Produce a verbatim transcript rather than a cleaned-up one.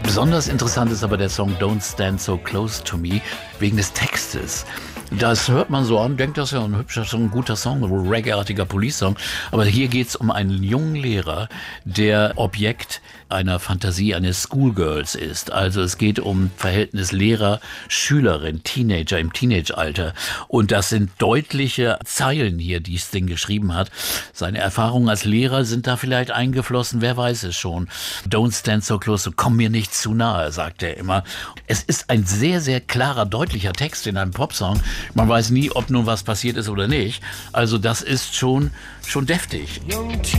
Besonders interessant ist aber der Song Don't Stand So Close to Me wegen des Textes. Das hört man so an, denkt, das ist ja ein hübscher Song, ein guter Song, ein reggae-artiger Police-Song. Aber hier geht's um einen jungen Lehrer, der Objekt einer Fantasie eines Schoolgirls ist. Also es geht um Verhältnis Lehrer-Schülerin, Teenager im Teenage-Alter. Und das sind deutliche Zeilen hier, die Sting geschrieben hat. Seine Erfahrungen als Lehrer sind da vielleicht eingeflossen, wer weiß es schon. Don't stand so close, komm mir nicht zu nahe, sagt er immer. Es ist ein sehr, sehr klarer, deutlicher Text in einem Popsong. Man weiß nie, ob nun was passiert ist oder nicht. Also das ist schon, schon deftig.